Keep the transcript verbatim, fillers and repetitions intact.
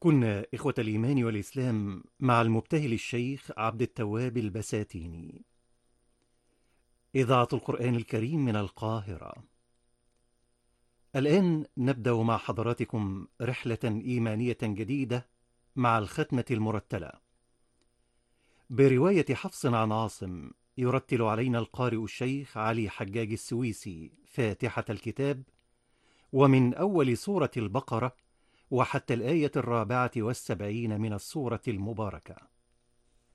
كنا إخوة الإيمان والإسلام مع المبتهل الشيخ عبد التواب البساتيني. إذاعة القرآن الكريم من القاهرة. الآن نبدأ مع حضراتكم رحلة إيمانية جديدة مع الختمة المرتلة برواية حفص عن عاصم. يرتل علينا القارئ الشيخ علي حجاج السويسي فاتحة الكتاب، ومن أول سورة البقرة وحتى الآية الرابعة والسبعين من السورة المباركة.